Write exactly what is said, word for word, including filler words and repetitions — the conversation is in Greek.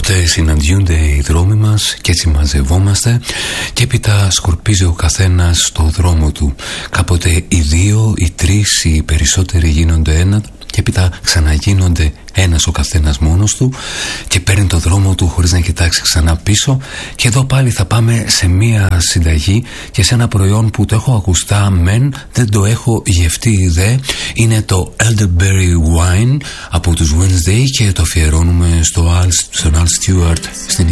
Κάποτε συναντιούνται οι δρόμοι μας και έτσι μαζευόμαστε και έπειτα σκορπίζει ο καθένας στο δρόμο του. Κάποτε οι δύο, οι τρεις, οι περισσότεροι γίνονται ένα και έπειτα ξαναγίνονται ένας ο καθένας μόνος του και παίρνει το δρόμο του χωρίς να κοιτάξει ξανά πίσω. Και εδώ πάλι θα πάμε σε μία συνταγή και σε ένα προϊόν που το έχω ακουστά μεν, δεν το έχω γευτεί δε. Είναι το Elderberry Wine από τους Wednesday και το αφιερώνουμε στο Al, στον Al Stewart στην